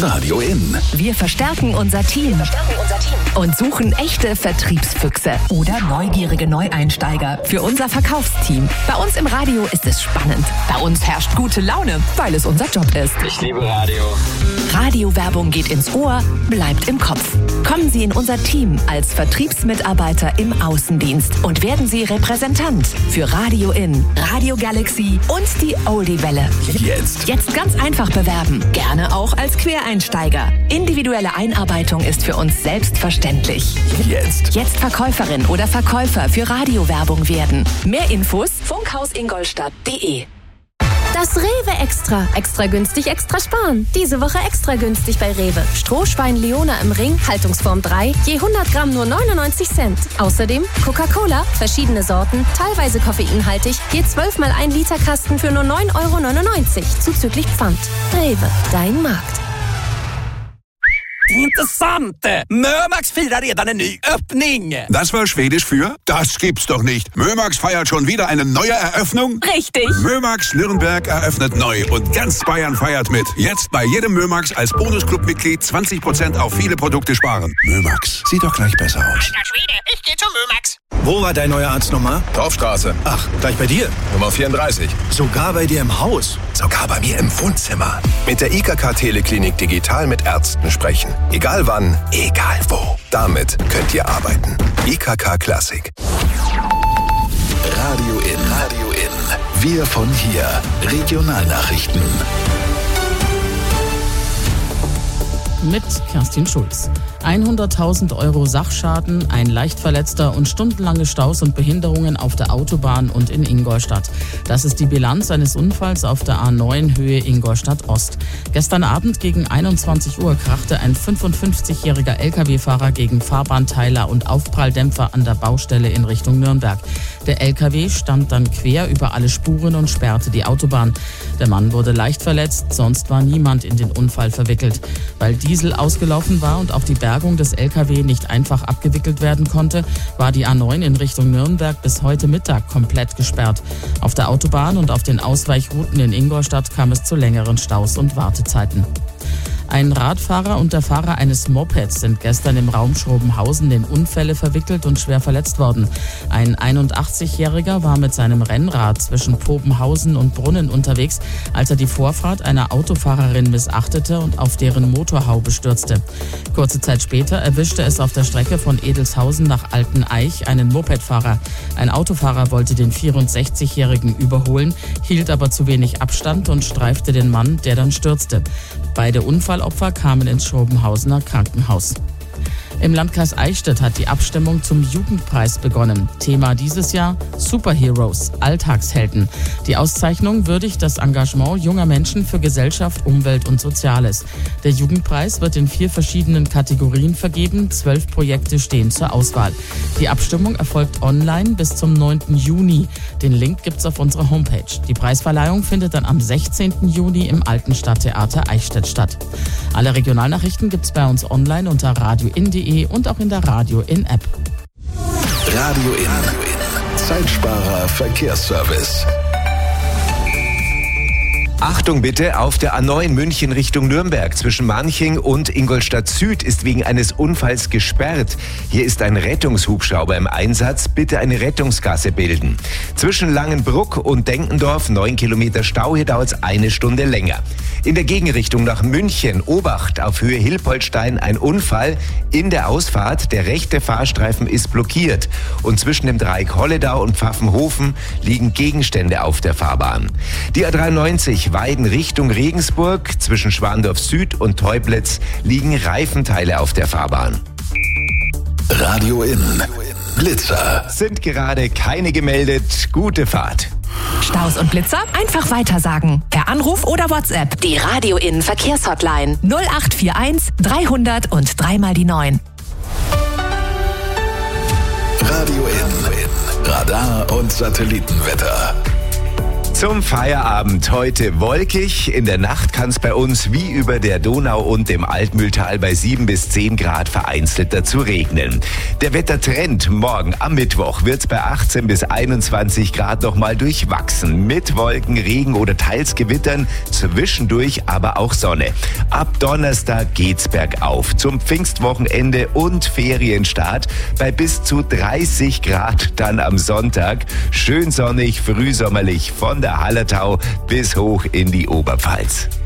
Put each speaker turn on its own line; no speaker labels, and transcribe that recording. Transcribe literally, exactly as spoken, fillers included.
Radio In.
Wir verstärken unser Team. Verstärken unser Team. Und suchen echte Vertriebsfüchse oder neugierige Neueinsteiger für unser Verkaufsteam. Bei uns im Radio ist es spannend. Bei uns herrscht gute Laune, weil es unser Job ist.
Ich liebe Radio.
Radiowerbung geht ins Ohr, bleibt im Kopf. Kommen Sie in unser Team als Vertriebsmitarbeiter im Außendienst und werden Sie Repräsentant für Radio In, Radio Galaxy und die Oldie-Welle.
Jetzt.
Jetzt ganz einfach bewerben. Gerne auch als Quereinsteiger. Individuelle Einarbeitung ist für uns selbstverständlich.
Jetzt.
Jetzt Verkäuferin oder Verkäufer für Radiowerbung werden. Mehr Infos funkhausingoldstadt punkt de.
Das Rewe Extra. Extra günstig, extra sparen. Diese Woche extra günstig bei Rewe. Strohschwein Leona im Ring, Haltungsform drei, je hundert Gramm nur neunundneunzig Cent. Außerdem Coca-Cola, verschiedene Sorten, teilweise koffeinhaltig, je zwölf mal ein Liter Kasten für nur neun Euro neunundneunzig, zuzüglich Pfand. Rewe, dein Markt.
Intressant! Mömax firar redan en ny öppning.
Das war Schwedisch für? Das gibt's doch nicht. Mömax feiert schon wieder eine neue Eröffnung?
Richtig.
Mömax Nürnberg eröffnet neu und ganz Bayern feiert mit. Jetzt bei jedem Mömax als Bonusclub-Mitglied zwanzig Prozent auf viele Produkte sparen. Mömax, sieht doch gleich besser aus.
Alter Schwede, ich geh zu Mömax.
Wo war dein neuer Arzt nochmal?
Dorfstraße.
Ach, gleich bei dir?
Nummer vierunddreißig.
Sogar bei dir im Haus?
Sogar bei mir im Wohnzimmer. Mit der I K K Teleklinik digital mit Ärzten sprechen. Egal wann, egal wo. Damit könnt ihr arbeiten. I K K Klassik.
Radio In. Radio In. Wir von hier. Regionalnachrichten.
Mit Kerstin Schulz. hunderttausend Euro Sachschaden, ein Leichtverletzter und stundenlange Staus und Behinderungen auf der Autobahn und in Ingolstadt. Das ist die Bilanz eines Unfalls auf der A neun Höhe Ingolstadt Ost. Gestern Abend gegen einundzwanzig Uhr krachte ein fünfundfünfzigjähriger L K W-Fahrer gegen Fahrbahnteiler und Aufpralldämpfer an der Baustelle in Richtung Nürnberg. Der L K W stand dann quer über alle Spuren und sperrte die Autobahn. Der Mann wurde leicht verletzt, sonst war niemand in den Unfall verwickelt. Weil Diesel ausgelaufen war und auch die Bergung des L K W nicht einfach abgewickelt werden konnte, war die A neun in Richtung Nürnberg bis heute Mittag komplett gesperrt. Auf der Autobahn und auf den Ausweichrouten in Ingolstadt kam es zu längeren Staus und Wartezeiten. Ein Radfahrer und der Fahrer eines Mopeds sind gestern im Raum Schrobenhausen in Unfälle verwickelt und schwer verletzt worden. Ein einundachtzigjähriger war mit seinem Rennrad zwischen Pobenhausen und Brunnen unterwegs, als er die Vorfahrt einer Autofahrerin missachtete und auf deren Motorhaube stürzte. Kurze Zeit später erwischte es auf der Strecke von Edelshausen nach Alteneich einen Mopedfahrer. Ein Autofahrer wollte den vierundsechzigjährigen überholen, hielt aber zu wenig Abstand und streifte den Mann, der dann stürzte. Beide Unfallopfer kamen ins Schrobenhausener Krankenhaus. Im Landkreis Eichstätt hat die Abstimmung zum Jugendpreis begonnen. Thema dieses Jahr Superheroes, Alltagshelden. Die Auszeichnung würdigt das Engagement junger Menschen für Gesellschaft, Umwelt und Soziales. Der Jugendpreis wird in vier verschiedenen Kategorien vergeben. Zwölf Projekte stehen zur Auswahl. Die Abstimmung erfolgt online bis zum neunten Juni. Den Link gibt's auf unserer Homepage. Die Preisverleihung findet dann am sechzehnten Juni im Alten Stadttheater Eichstätt statt. Alle Regionalnachrichten gibt's bei uns online unter radio in punkt de und auch in der Radio In App.
Radio In. Zeitsparer Verkehrsservice.
Achtung bitte, auf der A neun München Richtung Nürnberg zwischen Manching und Ingolstadt Süd ist wegen eines Unfalls gesperrt. Hier ist ein Rettungshubschrauber im Einsatz. Bitte eine Rettungsgasse bilden. Zwischen Langenbruck und Denkendorf neun Kilometer Stau. Hier dauert es eine Stunde länger. In der Gegenrichtung nach München, Obacht, auf Höhe Hilpoltstein ein Unfall. In der Ausfahrt, der rechte Fahrstreifen ist blockiert. Und zwischen dem Dreieck Holledau und Pfaffenhofen liegen Gegenstände auf der Fahrbahn. Die A dreiundneunzig Weiden Richtung Regensburg, zwischen Schwandorf Süd und Teublitz liegen Reifenteile auf der Fahrbahn.
Radio In. Blitzer.
Sind gerade keine gemeldet. Gute Fahrt.
Staus und Blitzer? Einfach weitersagen. Per Anruf oder WhatsApp. Die Radio In Verkehrshotline null acht vier eins dreihundert und dreimal die neun.
Radio In. Radar und Satellitenwetter.
Zum Feierabend heute wolkig. In der Nacht kann es bei uns wie über der Donau und dem Altmühltal bei sieben bis zehn Grad vereinzelt dazu regnen. Der Wettertrend morgen am Mittwoch wird bei achtzehn bis einundzwanzig Grad nochmal durchwachsen. Mit Wolken, Regen oder teils Gewittern, zwischendurch aber auch Sonne. Ab Donnerstag geht's bergauf. Zum Pfingstwochenende und Ferienstart bei bis zu dreißig Grad dann am Sonntag. Schön sonnig, frühsommerlich von der Hallertau bis hoch in die Oberpfalz.